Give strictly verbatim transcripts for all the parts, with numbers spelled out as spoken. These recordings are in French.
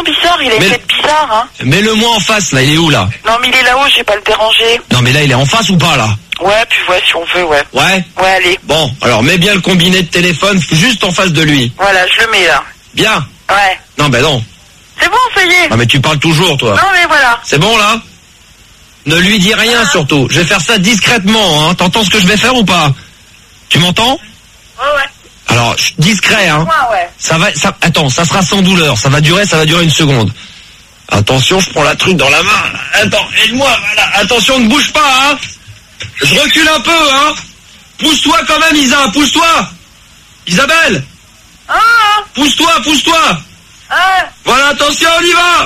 vraiment bizarre, il a une tête bizarre, hein. Mets-le-moi en face, là, il est où, là? Non, mais il est là-haut, je vais pas le déranger. Non, mais là, il est en face ou pas, là? Ouais, puis ouais, si on veut, ouais. Ouais? Ouais, allez. Bon, alors mets bien le combiné de téléphone juste en face de lui. Voilà, je le mets, là. Bien? Ouais. Non, ben non. C'est bon, ça y est. Non, mais tu parles toujours, toi. Non, mais voilà. C'est bon, là? Ne lui dis rien, ah. surtout. Je vais faire ça discrètement, hein. T'entends ce que je vais faire ou pas? Tu m'entends? Ouais, ouais. Alors, discret, hein. Ouais, ouais. Ça va, ça, attends, ça sera sans douleur. Ça va durer, ça va durer une seconde. Attention, je prends la truc dans la main. Attends, aide-moi, voilà. Attention, ne bouge pas, hein. Je recule un peu, hein. Pousse-toi quand même, Isa, pousse-toi. Isabelle. Ah. Pousse-toi, pousse-toi. Ah. Voilà, attention, on y va.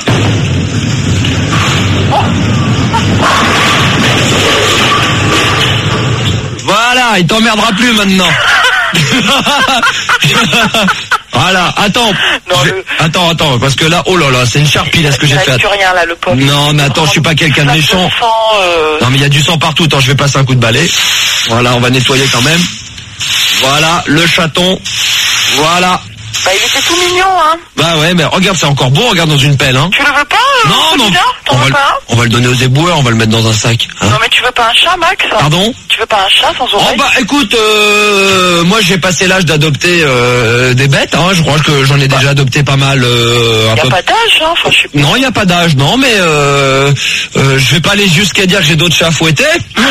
Voilà, il t'emmerdera plus maintenant. Voilà, attends. Non, je... le... Attends, attends, parce que là, oh là là, c'est une charpie là ce que j'ai fait. Plus rien là, le pauvre. Non, mais attends, je suis pas quelqu'un de méchant. Sang, euh... Non, mais il y a du sang partout. Attends, je vais passer un coup de balai. Voilà, on va nettoyer quand même. Voilà, le chaton. Voilà. Bah, il était tout mignon, hein. Bah ouais, mais regarde, c'est encore beau, regarde dans une pelle, hein. Tu le veux pas, euh, Non, non. On va, le, on va le donner aux éboueurs, on va le mettre dans un sac. Hein. Non, mais tu veux pas un chat, Max? Pardon? Tu veux pas un chat sans oreille? Oh bah écoute, euh, moi j'ai passé l'âge d'adopter euh, des bêtes, hein. Je crois que j'en ai déjà adopté pas mal. Euh, un y a peu... pas d'âge, hein. Enfin, je sais pas. Non, il y a pas d'âge, non, mais euh, euh, je vais pas aller jusqu'à dire que j'ai d'autres chats à fouetter.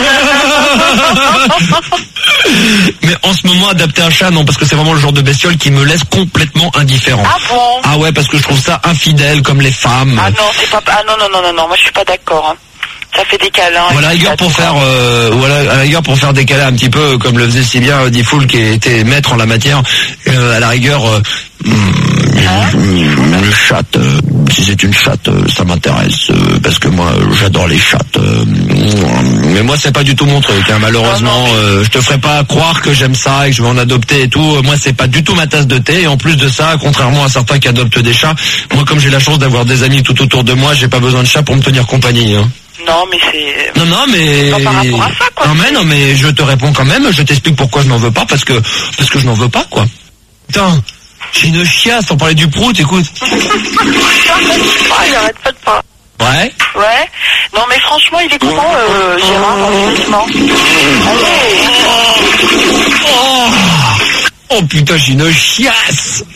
Mais en ce moment, adopter un chat, non, parce que c'est vraiment le genre de bestiole qui me laisse complètement indifférent. Ah bon? Ah ouais, parce que je trouve ça infidèle comme les femmes. Ah non, c'est pas... Ah non, non, non, non, non, moi je suis pas d'accord, hein. Ça fait des câlins. Voilà, à la rigueur pour faire, euh, voilà, à la rigueur pour faire des câlins un petit peu comme le faisait si bien Diffoul qui était maître en la matière. Euh, à la rigueur, euh, hein une chatte, euh, si c'est une chatte, euh, ça m'intéresse euh, parce que moi j'adore les chattes. Euh, mais moi c'est pas du tout mon truc. Hein, malheureusement, non, non, mais... euh, je te ferai pas croire que j'aime ça et que je vais en adopter et tout. Moi c'est pas du tout ma tasse de thé. Et en plus de ça, contrairement à certains qui adoptent des chats, moi comme j'ai la chance d'avoir des amis tout autour de moi, j'ai pas besoin de chat pour me tenir compagnie. Hein. Non, mais c'est... Non, non, mais... Pas par rapport à ça, quoi. Non, mais, non, mais je te réponds quand même, je t'explique pourquoi je n'en veux pas, parce que parce que je n'en veux pas, quoi. Putain, j'ai une chiasse, on parlait du prout, écoute. Ah, il arrête pas de parler. Ouais. Ouais. Non, mais franchement, il est comment, euh, Gérard, honnêtement? Allez. Oh, oh putain, j'ai une chiasse.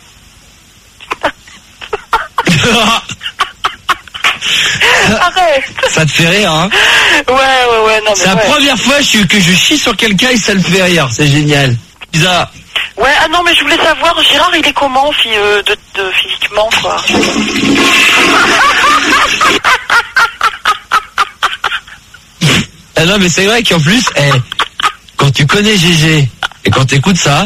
Arrête. Ça te fait rire, hein? Ouais, ouais, ouais, non, mais c'est la ouais. première fois que je chie sur quelqu'un et ça le fait rire, c'est génial. Lisa. Ouais, ah non, mais je voulais savoir, Gérard, il est comment, fi- euh, de, de, physiquement, quoi? Ah non, mais c'est vrai qu'en plus, eh, quand tu connais Gégé et quand t'écoutes ça...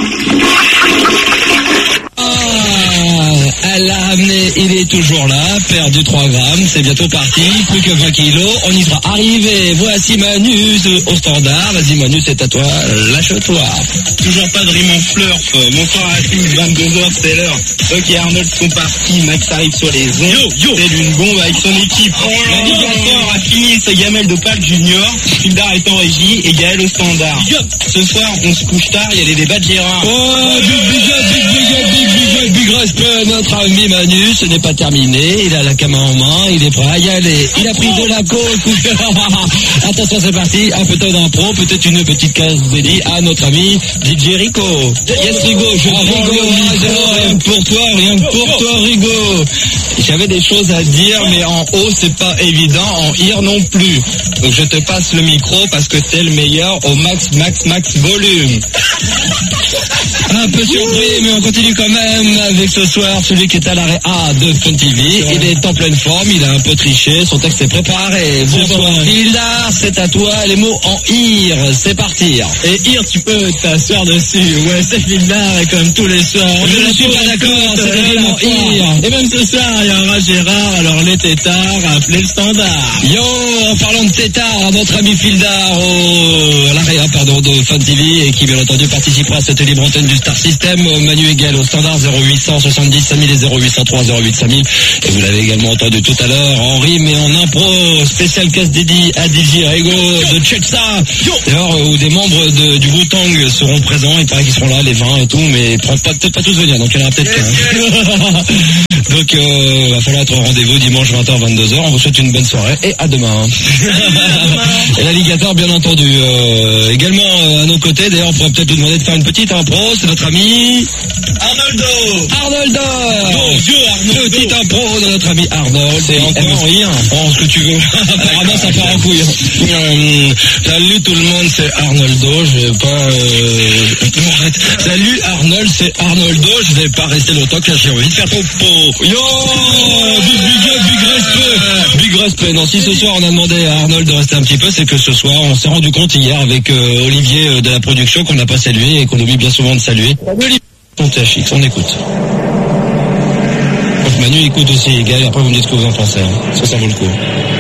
Ah, elle l'a amené, il est toujours là, perdu trois grammes, c'est bientôt parti, plus que vingt kilos, on y sera arrivé. Voici Manus au standard, vas-y Manus, c'est à toi, lâche-toi. Toujours pas de rime en flurf, bonsoir à tous, vingt-deux heures, c'est l'heure. Ok, Arnold sont partis, Max arrive sur les ondes, yo, yo. C'est une bombe avec son équipe. Oh, navigateur a fini, c'est Gamel de Pâle Junior, Fildar est en régie et Gaël au standard. Yo. Ce soir, on se couche tard, il y a les débats de Gérard. Oh, big, big, up, big, big, up, big, big, up, big respect, notre ami Manu, ce n'est pas terminé, il a la caméra en main, il est prêt à y aller, il a pris de la coke. Attention, c'est parti, un peu d'impro, peut-être une petite case dédiée à notre ami D J Rico. Yes Rigo, je Rigo, rien que pour toi, rien que pour toi Rigo. J'avais des choses à dire, mais en haut c'est pas évident, en ir non plus. Donc je te passe le micro parce que t'es le meilleur au max, max, max volume. Un peu surpris, mais on continue quand même avec ce soir celui qui est à l'arrêt A de Fun T V. Il est en pleine forme, il a un peu triché, son texte est préparé. Bonsoir Hildar, c'est à toi, les mots en ir, c'est partir. Et ir, tu peux t'asseoir dessus. Ouais, c'est Hildar, et comme tous les soirs. Je ne suis pas d'accord, c'est vraiment ir. Et même ce soir, il y aura Gérard, alors les têtards, appelez le standard. Yo, en parlant de tétard, notre ami Hildar au, à l'arrêt A, pardon, de Fun T V, et qui bien entendu participera à cette libre antenne du Star System. Manu Egal au standard zéro huit cent soixante-dix cinq mille et zéro huit cent trois zéro huit cinq mille. Et vous l'avez également entendu tout à l'heure en rime et en impro, spécial casse dédié à D J Rigo de Check Ça. D'ailleurs, où des membres de, du Wu-Tang seront présents, il paraît qu'ils seront là, les vingt et tout, mais peut-être pas tous venir, donc il y en aura peut-être qu'un. Donc, euh, va falloir être au rendez-vous dimanche vingt heures vingt-deux heures. On vous souhaite une bonne soirée et à demain. Et l'alligator, bien entendu. Euh, également euh, à nos côtés, d'ailleurs, on pourrait peut-être lui demander de faire une petite impro. C'est notre ami Arnoldo. Arnoldo. Bonjour Arnoldo. Petite impro de notre ami Arnold. C'est encore rire. Oh, ce que tu veux. Apparemment, ça part en couille. Euh, salut tout le monde, c'est Arnoldo. Je vais pas. Euh... Non, arrête. Salut Arnold, c'est Arnoldo. Je vais pas rester longtemps que j'ai envie de faire ton pot. Yo, big, big up, big respect. Big respect. Non, si ce soir on a demandé à Arnold de rester un petit peu, c'est que ce soir on s'est rendu compte hier avec euh, Olivier euh, de la production qu'on n'a pas salué et qu'on oublie bien souvent de saluer. Salut Olivier. On T H X, on écoute. Donc Manu écoute aussi les gars et après vous me dites ce que vous en pensez. Hein. Ça, ça vaut le coup.